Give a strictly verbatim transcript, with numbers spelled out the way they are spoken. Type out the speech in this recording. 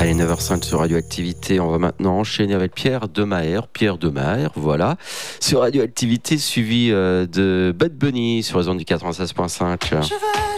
Allez, neuf heures cinq sur Radioactivité. On va maintenant enchaîner avec Pierre Demaer. Pierre Demaer, voilà. Sur Radioactivité, suivi euh, de Bad Bunny sur les ondes du quatre-vingt-seize virgule cinq.